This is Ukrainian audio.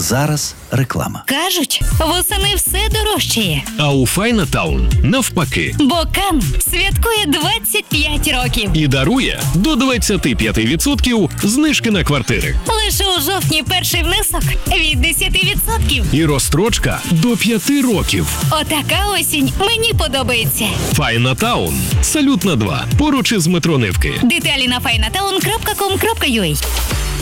Зараз реклама. Кажуть, восени все дорожчає. А у Файнатаун навпаки. Бо Кан святкує 25 років. І дарує до 25% знижки на квартири. Лише у жовтні перший внесок від 10%. І розстрочка до 5 років. Отака осінь мені подобається. Файнатаун. Салют на 2. Поруч із метро Нивки. Деталі на finatown.com.ua.